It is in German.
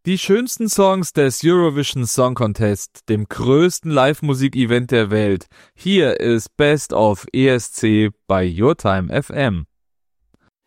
Die schönsten Songs des Eurovision Song Contest, dem größten Live-Musik-Event der Welt. Hier ist Best of ESC bei Your Time FM.